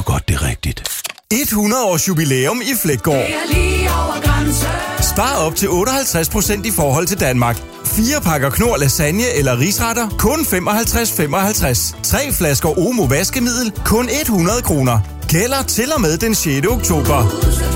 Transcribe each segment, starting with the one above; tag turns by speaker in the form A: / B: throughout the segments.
A: godt, det er rigtigt.
B: 100 års jubilæum i Fleggaard. Spar op til 58% i forhold til Danmark. 4 pakker Knorr lasagne eller risretter, kun 55,55. 3 flasker Omo vaskemiddel, kun 100 kroner. Gælder til og med den 6. oktober.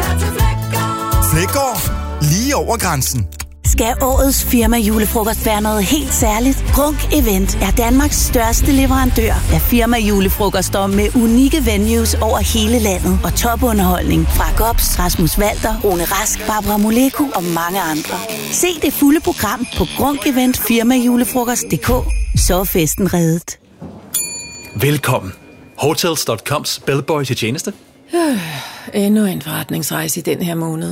B: Fleggaard. Lige over grænsen.
C: Skal årets firma julefrokost være noget helt særligt? Grunk Event er Danmarks største leverandør af firma julefrokoster med unikke venues over hele landet og topunderholdning fra Gops, Rasmus Walter, Rune Rask, Barbara Moleko og mange andre. Se det fulde program på grunkeventfirmajulefrokost.dk. Så er festen reddet.
D: Velkommen. Hotels.coms bellboy til tjeneste.
E: Endnu en forretningsrejse i den her måned.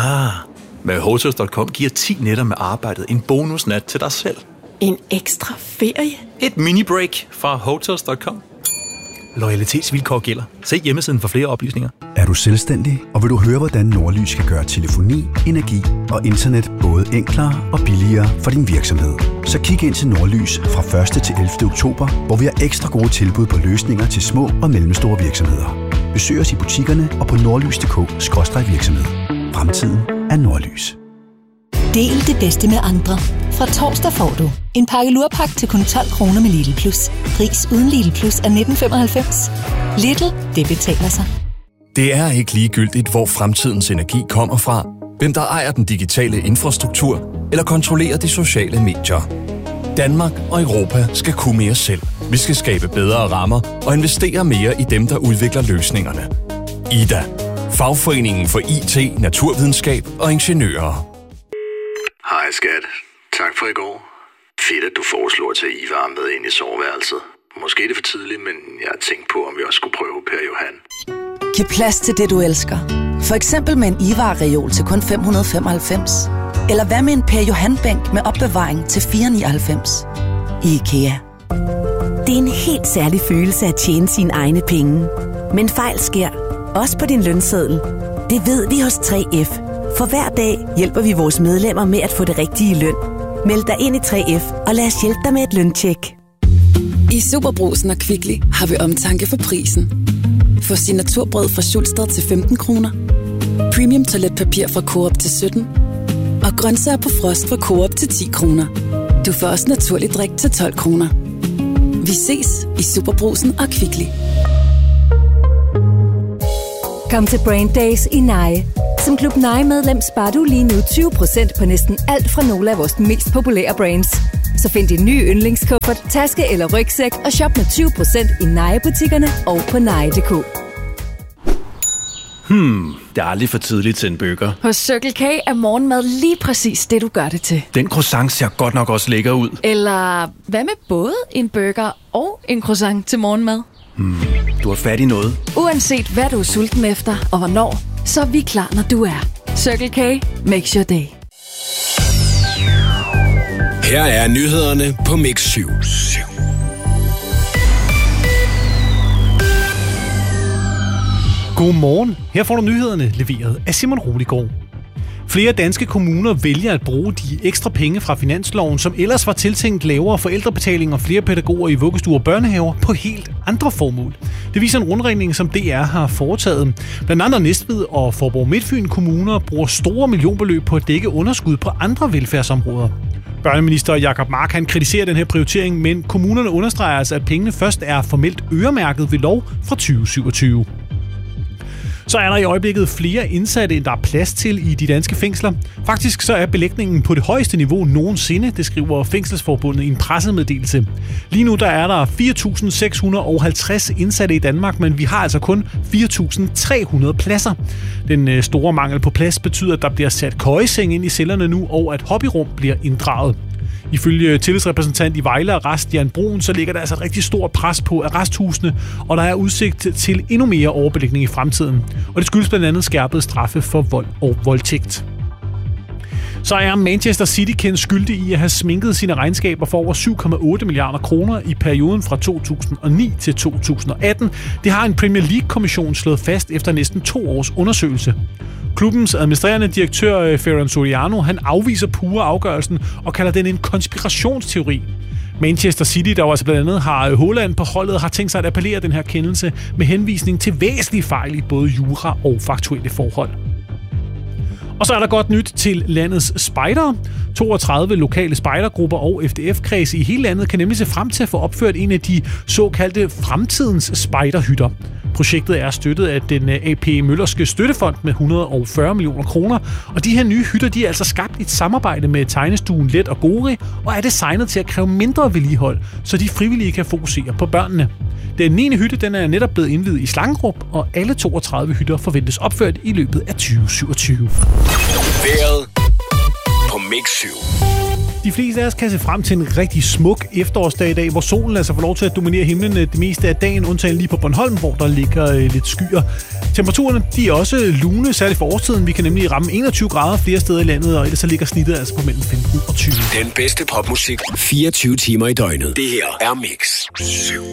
D: Med Hotels.com giver 10 nætter med arbejdet en bonusnat til dig selv.
E: En ekstra ferie?
D: Et mini-break fra Hotels.com. Loyalitetsvilkår gælder. Se hjemmesiden for flere oplysninger.
F: Er du selvstændig, og vil du høre, hvordan Nordlys kan gøre telefoni, energi og internet både enklere og billigere for din virksomhed? Så kig ind til Nordlys fra 1. til 11. oktober, hvor vi har ekstra gode tilbud på løsninger til små og mellemstore virksomheder. Besøg os i butikkerne og på nordlys.dk/virksomhed. Fremtiden er Nordlys.
G: Del det bedste med andre. Fra torsdag får du en pakke lurpak til kun 12 kroner med Lidl Plus. Pris uden Lidl Plus er 19,95. Lidl, det betaler sig.
H: Det er ikke ligegyldigt, hvor fremtidens energi kommer fra, hvem der ejer den digitale infrastruktur eller kontrollerer de sociale medier. Danmark og Europa skal kunne mere selv. Vi skal skabe bedre rammer og investere mere i dem, der udvikler løsningerne. IDA. Fagforeningen for IT, naturvidenskab og ingeniører.
I: Hej skat. Tak for i går. Fedt, at du foreslår at tage Ivar med ind i soveværelset. Måske er det for tidligt, men jeg har tænkt på, om vi også skulle prøve Per Johan.
J: Giv plads til det, du elsker. For eksempel med en Ivar-reol til kun 595. Eller hvad med en Per Johan-bænk med opbevaring til 499. I IKEA.
C: Det er en helt særlig følelse at tjene sine egne penge. Men fejl sker. Også på din lønseddel. Det ved vi hos 3F. For hver dag hjælper vi vores medlemmer med at få det rigtige løn. Meld dig ind i 3F, og lad os hjælpe dig med et løntjek.
K: I Superbrugsen og Kvickly har vi omtanke for prisen. Få signaturbrød fra Schultz til 15 kroner. Premium toiletpapir fra Coop til 17. Og grøntsager på frost fra Coop til 10 kroner. Du får også naturlig drik til 12 kroner. Vi ses i Superbrugsen og Kvickly.
G: Kom til Brand Days i Nye. Som Klub Nye-medlem sparer du lige nu 20% på næsten alt fra nogle af vores mest populære brands. Så find din nye yndlingskuffert, taske eller rygsæk og shop med 20% i Nye-butikkerne og på nye.dk.
D: Det er aldrig for tidligt til en burger.
L: Hos Circle K er morgenmad lige præcis det, du gør det til.
D: Den croissant ser godt nok også lækker ud.
L: Eller hvad med både en burger og en croissant til morgenmad?
D: Du har fat i noget.
L: Uanset hvad du er sulten efter og hvornår, så er vi klar, når du er. Circle K makes your day.
A: Her er nyhederne på Mix 7.
M: Godmorgen. Her får du nyhederne leveret af Simon Roligård. Flere danske kommuner vælger at bruge de ekstra penge fra finansloven, som ellers var tiltænkt lavere forældrebetaling og flere pædagoger i vuggestuer og børnehaver, på helt andre formål. Det viser en rundregning, som DR har foretaget. Blandt andet Næstved og Faaborg Midtfyn kommuner bruger store millionbeløb på at dække underskud på andre velfærdsområder. Børneminister Jacob Mark han kritiserer den her prioritering, men kommunerne understreger altså, at pengene først er formelt øremærket ved lov fra 2027. Så er der i øjeblikket flere indsatte, end der er plads til i de danske fængsler. Faktisk så er belægningen på det højeste niveau nogensinde, det skriver Fængselsforbundet i en pressemeddelelse. Lige nu der er der 4.650 indsatte i Danmark, men vi har altså kun 4.300 pladser. Den store mangel på plads betyder, at der bliver sat køjeseng ind i cellerne nu, og at hobbyrum bliver inddraget. Ifølge tillidsrepræsentant i Vejle Arrest, Jan Broen, så ligger der altså et rigtig stort pres på arresthusene, og der er udsigt til endnu mere overbelægning i fremtiden. Og det skyldes blandt andet skærpede straffe for vold og voldtægt. Så er Manchester City kendt skyldig i at have sminket sine regnskaber for over 7,8 milliarder kroner i perioden fra 2009 til 2018. Det har en Premier League-kommission slået fast efter næsten 2 års undersøgelse. Klubbens administrerende direktør Ferran Soriano, han afviser pure afgørelsen og kalder den en konspirationsteori. Manchester City, der jo altså blandt andet har Haaland på holdet, har tænkt sig at appellere den her kendelse med henvisning til væsentlige fejl i både jura og faktuelle forhold. Og så er der godt nyt til landets spejdere. 32 lokale spejdergrupper og FDF-kredse i hele landet kan nemlig se frem til at få opført en af de såkaldte fremtidens spejderhytter. Projektet er støttet af den AP Møllerske Støttefond med 140 millioner kroner, og de her nye hytter, de er altså skabt i et samarbejde med tegnestuen Let og Gori, og er designet til at kræve mindre vedligehold, så de frivillige kan fokusere på børnene. Den 9. hytte, den er netop blevet indviet i Slangerup, og alle 32 hytter forventes opført i løbet af 2027.
A: Vejret på Mix 7.
M: De fleste af os kan se frem til en rigtig smuk efterårsdag i dag, hvor solen altså får lov til at dominere himlen det meste af dagen, undtagen lige på Bornholm, hvor der ligger lidt skyer. Temperaturerne, de er også lune, særligt for årstiden. Vi kan nemlig ramme 21 grader flere steder i landet, og ellers så ligger snittet altså på mellem 15 og 20.
A: Den bedste popmusik 24 timer i døgnet. Det her er Mix 7.